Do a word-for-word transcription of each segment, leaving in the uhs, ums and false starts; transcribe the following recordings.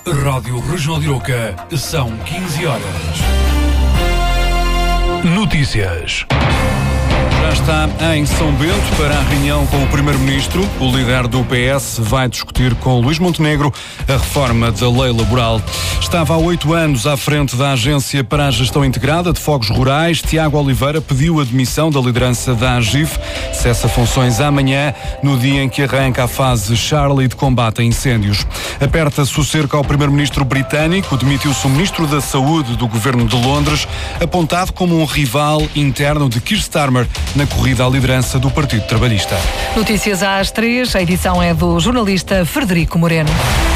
Rádio Regional de Arouca, são quinze horas. Notícias. Já está em São Bento para a reunião com o Primeiro-Ministro. O líder do P S vai discutir com Luís Montenegro a reforma da lei laboral. Estava há oito anos à frente da Agência para a Gestão Integrada de Fogos Rurais. Tiago Oliveira pediu a demissão da liderança da AGIF. Cessa funções amanhã, no dia em que arranca a fase Charlie de combate a incêndios. Aperta-se o cerco ao Primeiro-Ministro britânico. Demitiu-se o Ministro da Saúde do Governo de Londres, apontado como um rival interno de Keir Starmer na corrida à liderança do Partido Trabalhista. Notícias às três, a edição é do jornalista Frederico Moreno.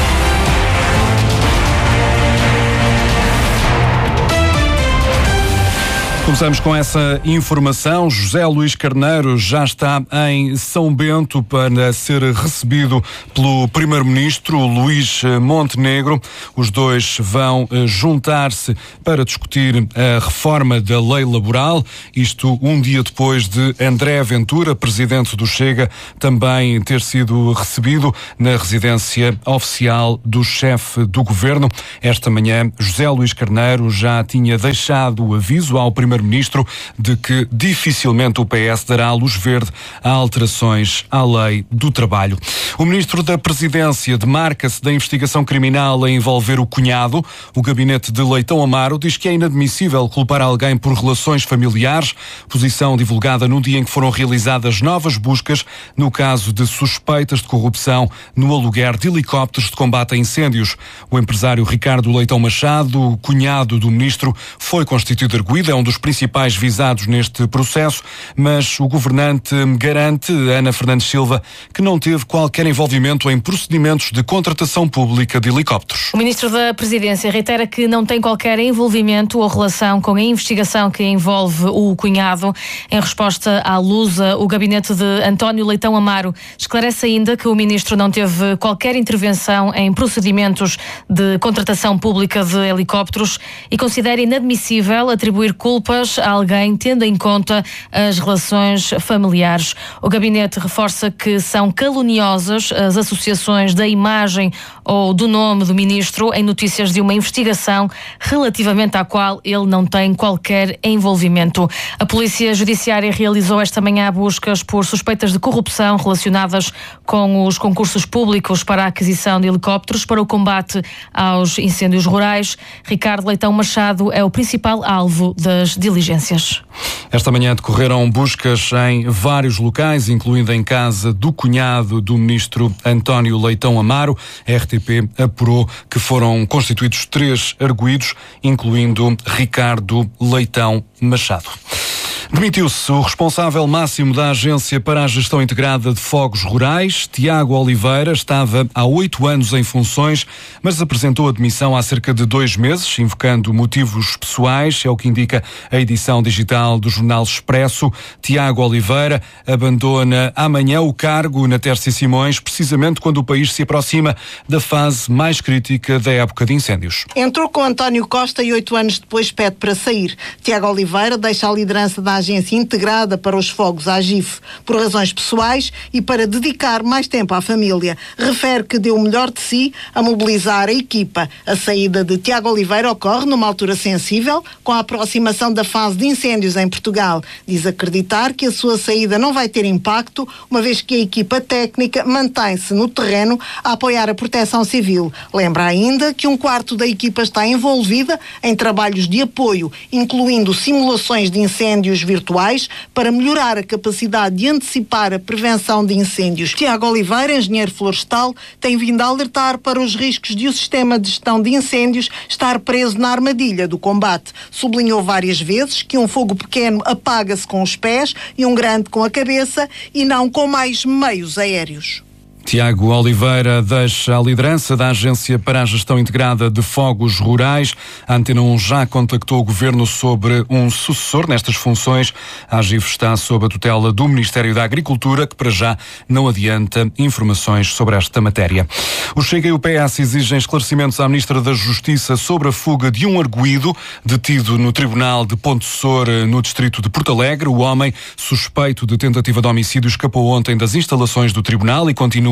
Começamos com essa informação. José Luís Carneiro já está em São Bento para ser recebido pelo Primeiro-Ministro Luís Montenegro. Os dois vão juntar-se para discutir a reforma da lei laboral. Isto um dia depois de André Ventura, presidente do Chega, também ter sido recebido na residência oficial do chefe do governo. Esta manhã, José Luís Carneiro já tinha deixado o aviso ao Primeiro-Ministro Primeiro-Ministro de que dificilmente o P S dará luz verde a alterações à lei do trabalho. O Ministro da Presidência demarca-se da investigação criminal a envolver o cunhado. O gabinete de Leitão Amaro diz que é inadmissível culpar alguém por relações familiares, posição divulgada no dia em que foram realizadas novas buscas no caso de suspeitas de corrupção no aluguer de helicópteros de combate a incêndios. O empresário Ricardo Leitão Machado, cunhado do Ministro, foi constituído arguido, é um dos principais visados neste processo, mas o governante garante, Ana Fernandes Silva, que não teve qualquer envolvimento em procedimentos de contratação pública de helicópteros. O Ministro da Presidência reitera que não tem qualquer envolvimento ou relação com a investigação que envolve o cunhado. Em resposta à Lusa, o gabinete de António Leitão Amaro esclarece ainda que o Ministro não teve qualquer intervenção em procedimentos de contratação pública de helicópteros e considera inadmissível atribuir culpas a alguém tendo em conta as relações familiares. O gabinete reforça que são caluniosas as associações da imagem ou do nome do Ministro em notícias de uma investigação relativamente à qual ele não tem qualquer envolvimento. A Polícia Judiciária realizou esta manhã buscas por suspeitas de corrupção relacionadas com os concursos públicos para a aquisição de helicópteros para o combate aos incêndios rurais. Ricardo Leitão Machado é o principal alvo das diligências. Esta manhã decorreram buscas em vários locais, incluindo em casa do cunhado do Ministro António Leitão Amaro. A R T P apurou que foram constituídos três arguidos, incluindo Ricardo Leitão Machado. Demitiu-se o responsável máximo da Agência para a Gestão Integrada de Fogos Rurais. Tiago Oliveira estava há oito anos em funções, mas apresentou a demissão há cerca de dois meses, invocando motivos pessoais, é o que indica a edição digital do Jornal Expresso. Tiago Oliveira abandona amanhã o cargo na Tércia Simões, precisamente quando o país se aproxima da fase mais crítica da época de incêndios. Entrou com António Costa e oito anos depois pede para sair. Tiago Oliveira deixa a liderança da Agência Integrada para os Fogos, a AGIF, por razões pessoais e para dedicar mais tempo à família. Refere que deu o melhor de si a mobilizar a equipa. A saída de Tiago Oliveira ocorre numa altura sensível, com a aproximação da fase de incêndios em Portugal. Diz acreditar que a sua saída não vai ter impacto, uma vez que a equipa técnica mantém-se no terreno a apoiar a proteção civil. Lembra ainda que um quarto da equipa está envolvida em trabalhos de apoio, incluindo simulações de incêndios virtuais para melhorar a capacidade de antecipar a prevenção de incêndios. Tiago Oliveira, engenheiro florestal, tem vindo a alertar para os riscos de o sistema de gestão de incêndios estar preso na armadilha do combate. Sublinhou várias vezes que um fogo pequeno apaga-se com os pés e um grande com a cabeça e não com mais meios aéreos. Tiago Oliveira deixa a liderança da Agência para a Gestão Integrada de Fogos Rurais. A Antena um já contactou o Governo sobre um sucessor nestas funções. A AGIF está sob a tutela do Ministério da Agricultura, que para já não adianta informações sobre esta matéria. O Chega e o P S exigem esclarecimentos à Ministra da Justiça sobre a fuga de um arguido detido no Tribunal de Pontessor, no distrito de Porto Alegre. O homem, suspeito de tentativa de homicídio, escapou ontem das instalações do Tribunal e continua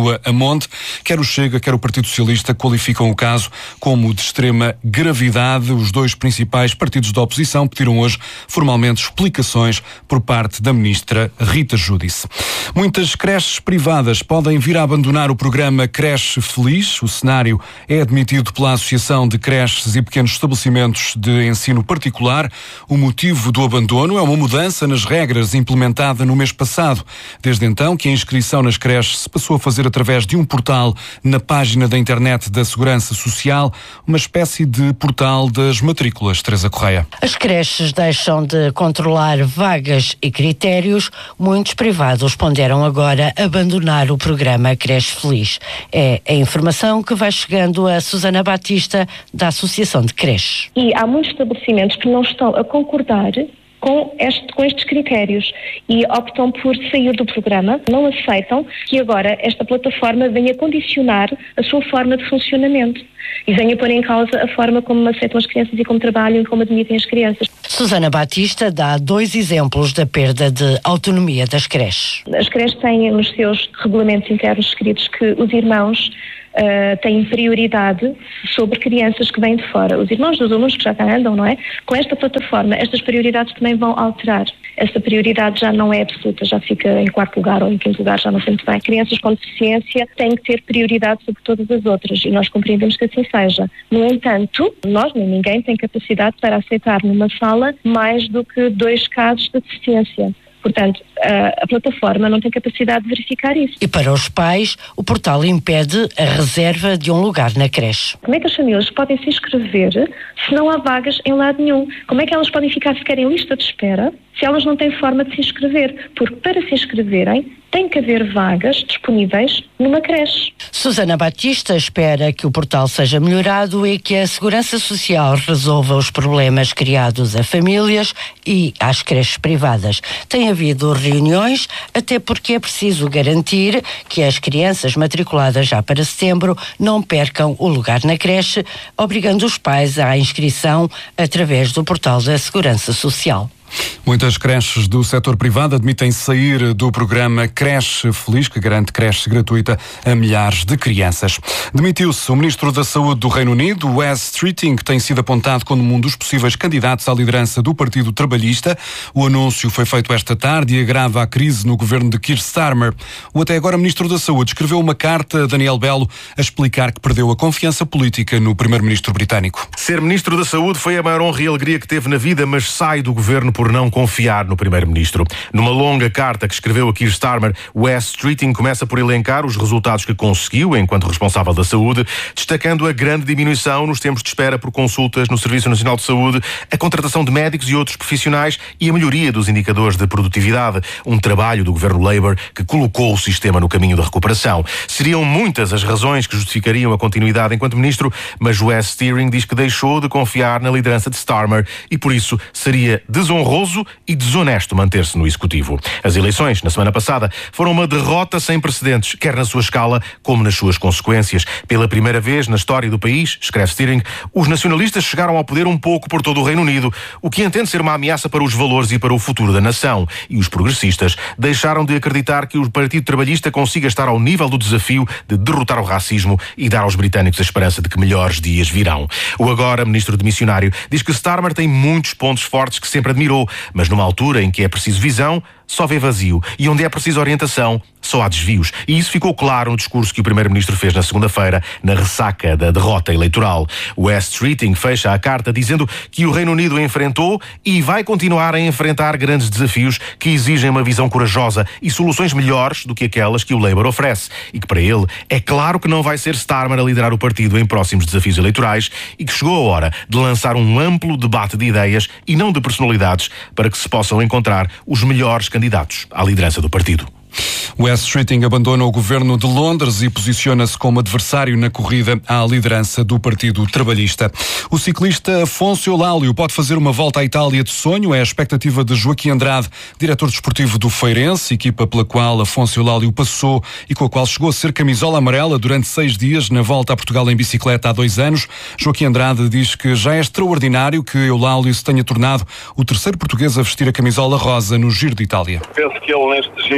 continua a monte. Quer o Chega, quer o Partido Socialista qualificam o caso como de extrema gravidade. Os dois principais partidos da oposição pediram hoje formalmente explicações por parte da ministra Rita Giudice. Muitas creches privadas podem vir a abandonar o programa Creche Feliz. O cenário é admitido pela Associação de Creches e Pequenos Estabelecimentos de Ensino Particular. O motivo do abandono é uma mudança nas regras implementada no mês passado. Desde então que a inscrição nas creches se passou a fazer através de um portal na página da internet da Segurança Social, uma espécie de portal das matrículas. Teresa Correia. As creches deixam de controlar vagas e critérios. Muitos privados ponderam agora abandonar o programa Creche Feliz. É a informação que vai chegando a Susana Batista, da Associação de Creches. E há muitos estabelecimentos que não estão a concordar com, este, com estes critérios e optam por sair do programa, não aceitam que agora esta plataforma venha condicionar a sua forma de funcionamento e venha pôr em causa a forma como aceitam as crianças e como trabalham e como admitem as crianças. Susana Batista dá dois exemplos da perda de autonomia das creches. As creches têm nos seus regulamentos internos escritos que os irmãos Uh, têm prioridade sobre crianças que vêm de fora. Os irmãos dos alunos que já cá andam, não é? Com esta plataforma, estas prioridades também vão alterar. Essa prioridade já não é absoluta, já fica em quarto lugar ou em quinto lugar, já não sei muito bem. Crianças com deficiência têm que ter prioridade sobre todas as outras e nós compreendemos que assim seja. No entanto, nós nem ninguém tem capacidade para aceitar numa sala mais do que dois casos de deficiência. Portanto, a, a plataforma não tem capacidade de verificar isso. E para os pais, o portal impede a reserva de um lugar na creche. Como é que as famílias podem se inscrever se não há vagas em lado nenhum? Como é que elas podem ficar sequer em lista de espera se elas não têm forma de se inscrever? Porque para se inscreverem, tem que haver vagas disponíveis numa creche. Susana Batista espera que o portal seja melhorado e que a Segurança Social resolva os problemas criados a famílias e às creches privadas. Tem havido reuniões, até porque é preciso garantir que as crianças matriculadas já para setembro não percam o lugar na creche, obrigando os pais à inscrição através do portal da Segurança Social. Muitas creches do setor privado admitem sair do programa Creche Feliz, que garante creche gratuita a milhares de crianças. Demitiu-se o ministro da Saúde do Reino Unido, Wes Streeting, que tem sido apontado como um dos possíveis candidatos à liderança do Partido Trabalhista. O anúncio foi feito esta tarde e agrava a crise no governo de Keir Starmer. O até agora ministro da Saúde escreveu uma carta a Daniel Belo a explicar que perdeu a confiança política no primeiro-ministro britânico. Ser ministro da Saúde foi a maior honra e alegria que teve na vida, mas sai do governo por não confiar no primeiro-ministro. Numa longa carta que escreveu a Keir Starmer, Wes Streeting começa por elencar os resultados que conseguiu enquanto responsável da saúde, destacando a grande diminuição nos tempos de espera por consultas no Serviço Nacional de Saúde, a contratação de médicos e outros profissionais e a melhoria dos indicadores de produtividade, um trabalho do governo Labour que colocou o sistema no caminho da recuperação. Seriam muitas as razões que justificariam a continuidade enquanto ministro, mas Wes Streeting diz que deixou de confiar na liderança de Starmer e por isso seria desonroso e desonesto manter-se no Executivo. As eleições, na semana passada, foram uma derrota sem precedentes, quer na sua escala como nas suas consequências. Pela primeira vez na história do país, escreve Stiring, os nacionalistas chegaram ao poder um pouco por todo o Reino Unido, o que entende ser uma ameaça para os valores e para o futuro da nação. E os progressistas deixaram de acreditar que o Partido Trabalhista consiga estar ao nível do desafio de derrotar o racismo e dar aos britânicos a esperança de que melhores dias virão. O agora ministro demissionário diz que Starmer tem muitos pontos fortes que sempre admirou, mas numa altura em que é preciso visão, só vê vazio. E onde é preciso orientação, só há desvios. E isso ficou claro no discurso que o primeiro-ministro fez na segunda-feira, na ressaca da derrota eleitoral. Wes Streeting fecha a carta dizendo que o Reino Unido enfrentou e vai continuar a enfrentar grandes desafios que exigem uma visão corajosa e soluções melhores do que aquelas que o Labour oferece. E que para ele é claro que não vai ser Starmer a liderar o partido em próximos desafios eleitorais e que chegou a hora de lançar um amplo debate de ideias e não de personalidades para que se possam encontrar os melhores candidatos à liderança do partido. Wes Streeting abandona o governo de Londres e posiciona-se como adversário na corrida à liderança do Partido Trabalhista. O ciclista Afonso Eulálio pode fazer uma volta à Itália de sonho. É a expectativa de Joaquim Andrade, diretor desportivo do Feirense, equipa pela qual Afonso Eulálio passou e com a qual chegou a ser camisola amarela durante seis dias na volta a Portugal em bicicleta há dois anos. Joaquim Andrade diz que já é extraordinário que Eulálio se tenha tornado o terceiro português a vestir a camisola rosa no Giro de Itália. Penso que ele neste Giro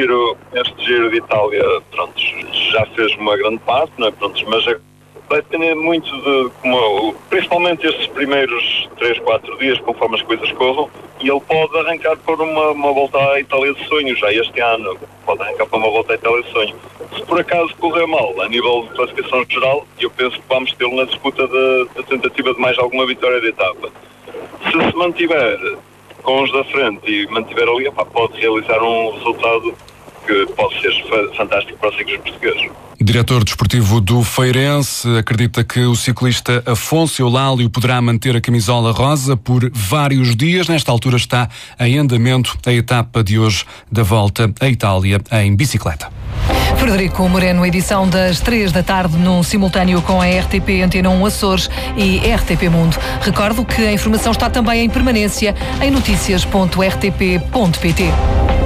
este Giro de Itália, pronto, já fez uma grande parte, não é? Pronto, mas é, vai depender muito de como, principalmente estes primeiros três, quatro dias, conforme as coisas corram, e ele pode arrancar por uma, uma volta à Itália de sonho, já este ano, pode arrancar para uma volta à Itália de sonho. Se por acaso correr mal, a nível de classificação geral, eu penso que vamos tê-lo na disputa da tentativa de mais alguma vitória de etapa. Se se mantiver com os da frente e mantiver ali, opa, pode realizar um resultado que pode ser fantástico para os ciclistas portugueses. Diretor desportivo do Feirense acredita que o ciclista Afonso Eulálio poderá manter a camisola rosa por vários dias. Nesta altura está em andamento a etapa de hoje da Volta à Itália em bicicleta. Frederico Moreno, edição das três da tarde, num simultâneo com a R T P Antena um Açores e R T P Mundo. Recordo que a informação está também em permanência em noticias ponto r t p ponto p t.